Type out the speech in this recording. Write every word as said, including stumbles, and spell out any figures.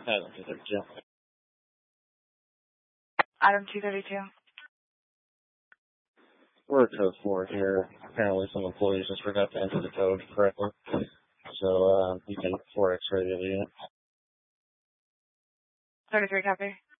Item two thirty-two. Item two thirty-two. We're at code four here. Apparently some employees just forgot to enter the code correctly. So, uh, you can four X-ray the unit. thirty-three copy.